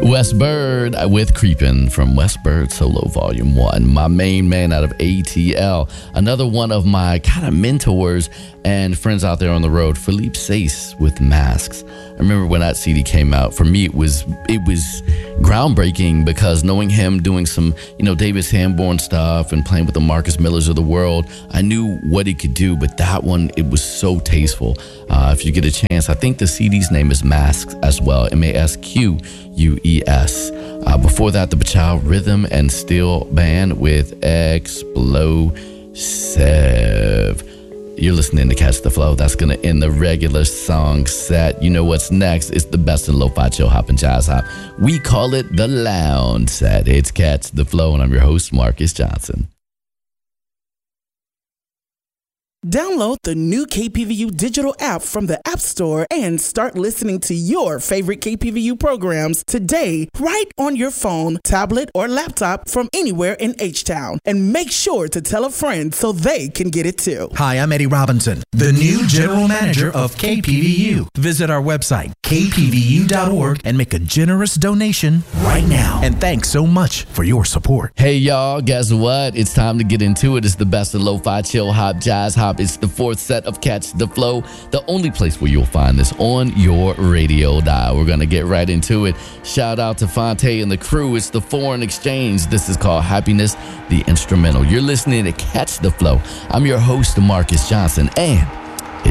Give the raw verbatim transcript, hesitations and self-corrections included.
Wes Bird with Creepin' from Wes Bird Solo Volume one. My main man out of A T L. Another one of my kind of mentors and friends out there on the road, Philippe Sace with Masks. I remember when that C D came out, for me it was it was groundbreaking because knowing him doing some, you know, David Sanborn stuff and playing with the Marcus Millers of the world, I knew what he could do, but that one, it was so tasteful. Uh, if you get a chance, I think the C D's name is Masks as well, M A S Q U E S. Uh, before that, the Bachow Rhythm and Steel Band with Explosive. You're listening to Catch the Flow. That's going to end the regular song set. You know what's next? It's the best in lo-fi, chill hop, and jazz hop. We call it the lounge set. It's Catch the Flow, and I'm your host, Marcus Johnson. Download the new K P V U digital app from the App Store and start listening to your favorite K P V U programs today, right on your phone, tablet, or laptop from anywhere in H-Town. And make sure to tell a friend so they can get it too. Hi, I'm Eddie Robinson, the new general manager of K P V U. Visit our website, k p v u dot org, and make a generous donation right now. And thanks so much for your support. Hey, y'all, guess what? It's time to get into it. It's the best of lo-fi, chill hop, jazz hop. It's the fourth set of Catch the Flow, the only place where you'll find this on your radio dial. We're going to get right into it. Shout out to Fonte and the crew. It's the Foreign Exchange. This is called Happiness, the Instrumental. You're listening to Catch the Flow. I'm your host, Marcus Johnson, and